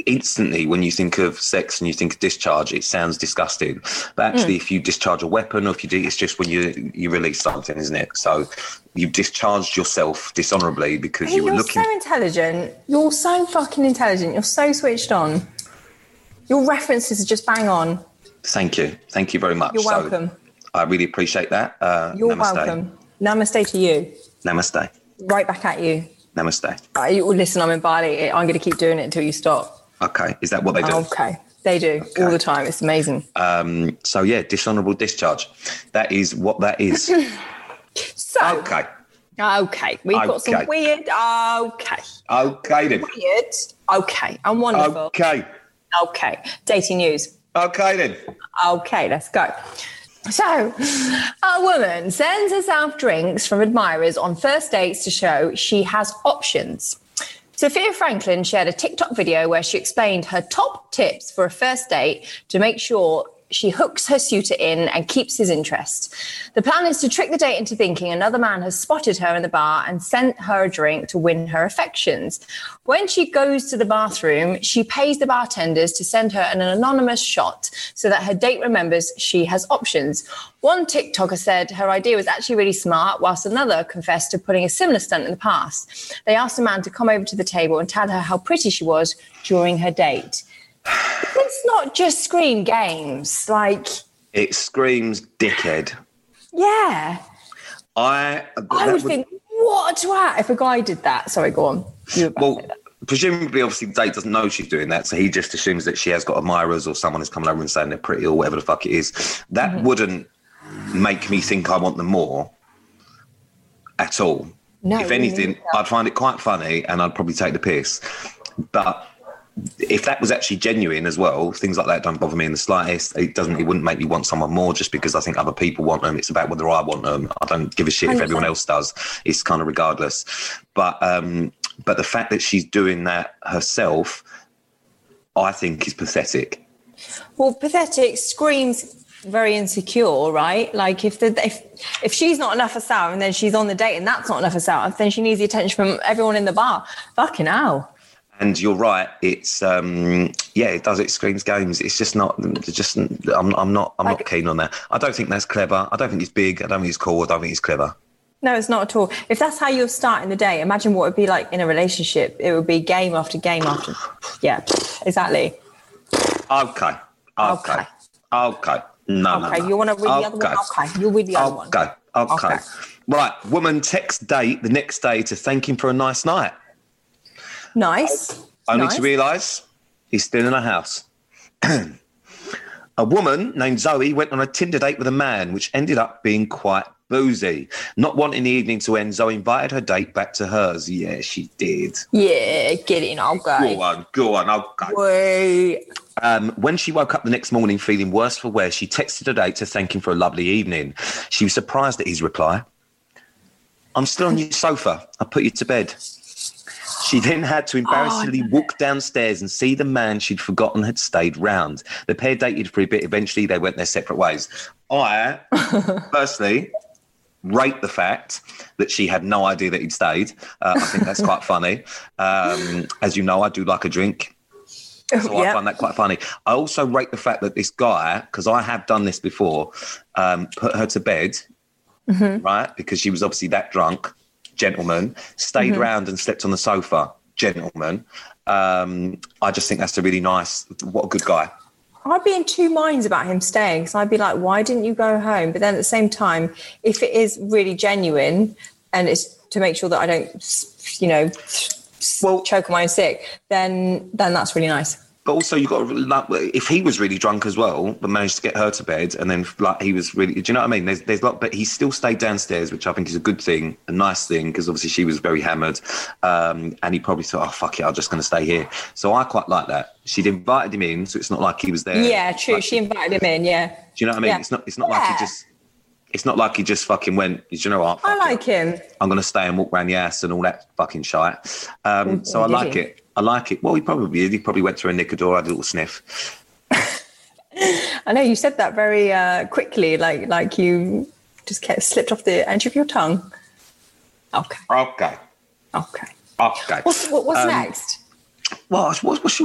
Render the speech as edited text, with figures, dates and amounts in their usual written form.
instantly when you think of sex and you think of discharge, it sounds disgusting. But actually, if you discharge a weapon or if you do, it's just when you release something, isn't it? So you discharged yourself dishonourably because you were looking... You're so intelligent. You're so fucking intelligent. You're so switched on. Your references are just bang on. Thank you. Thank you very much. You're welcome. I really appreciate that. You're namaste. welcome. Namaste to you. Namaste. Right back at you. Namaste. Listen, I'm in Bali. I'm going to keep doing it until you stop. Okay. Is that what they do? Okay. They do all the time. It's amazing. So, yeah, dishonourable discharge. That is what that is. Okay. We've got some weird... Okay, then. Weird. Okay. And wonderful. Okay. Dating news. Okay, then. Okay, let's go. So, a woman sends herself drinks from admirers on first dates to show she has options. Sophia Franklin shared a TikTok video where she explained her top tips for a first date to make sure she hooks her suitor in and keeps his interest. The plan is to trick the date into thinking another man has spotted her in the bar and sent her a drink to win her affections. When she goes to the bathroom, she pays the bartenders to send her an anonymous shot so that her date remembers she has options. One TikToker said her idea was actually really smart, whilst another confessed to putting a similar stunt in the past. They asked a man to come over to the table and tell her how pretty she was during her date. It's not just Scream games, like... It screams dickhead. Yeah. I would think, what a twat if a guy did that. Sorry, go on. Presumably, obviously, the date doesn't know she's doing that, so he just assumes that she has got admirers or someone is coming over and saying they're pretty or whatever the fuck it is. That wouldn't make me think I want them more at all. No, if anything, I'd find it quite funny and I'd probably take the piss. But... if that was actually genuine as well, things like that don't bother me in the slightest. It wouldn't make me want someone more just because I think other people want them. It's about whether I want them. I don't give a shit if everyone else does. It's kind of regardless. But the fact that she's doing that herself, I think is pathetic. Well, pathetic screams very insecure, right? Like if she's not enough herself and then she's on the date and that's not enough herself, then she needs the attention from everyone in the bar. Fucking hell. And you're right. It's it does. It screams games. It's just not. I'm not keen on that. I don't think that's clever. I don't think it's big. I don't think it's cool. I don't think it's clever. No, it's not at all. If that's how you're starting the day, imagine what it'd be like in a relationship. It would be game after game after. Yeah, exactly. Okay. No. You want to read the other one? Okay, you'll read the other one. Okay. Right. Woman texts date the next day to thank him for a nice night. Nice. Only to realise he's still in a house. A woman named Zoe went on a Tinder date with a man, which ended up being quite boozy. Not wanting the evening to end, Zoe invited her date back to hers. Yeah, she did. Yeah, get in, I'll go. Go on, I'll go. Wait. When she woke up the next morning feeling worse for wear, she texted her date to thank him for a lovely evening. She was surprised at his reply. I'm still on your sofa. I put you to bed. She then had to embarrassingly walk downstairs and see the man she'd forgotten had stayed round. The pair dated for a bit. Eventually, they went their separate ways. I, personally, rate the fact that she had no idea that he'd stayed. I think that's quite funny. As you know, I do like a drink. So I find that quite funny. I also rate the fact that this guy, because I have done this before, put her to bed, right? Because she was obviously that drunk. Gentleman, stayed round and slept on the sofa. Gentleman. I just think that's a really nice, what a good guy. I'd be in two minds about him staying because I'd be like, why didn't you go home? But then at the same time, if it is really genuine and it's to make sure that I don't, choke on my own stick, then that's really nice. But also, you've got to, like, if he was really drunk as well, but managed to get her to bed, and then like he was really, do you know what I mean? There's but he still stayed downstairs, which I think is a good thing, a nice thing, because obviously she was very hammered, and he probably thought, oh fuck it, I'm just going to stay here. So I quite like that. She'd invited him in, so it's not like he was there. Yeah, true. She invited him in. Yeah. Do you know what I mean? Yeah. It's not like he just. It's not like he just fucking went, you know what? I like him. I'm going to stay and walk around the ass and all that fucking shite. So I like it. I like it. Well, he probably did. He probably went to a Nicodor, had a little sniff. I know you said that very quickly, like you just slipped off the edge of your tongue. Okay. What's What's next? What's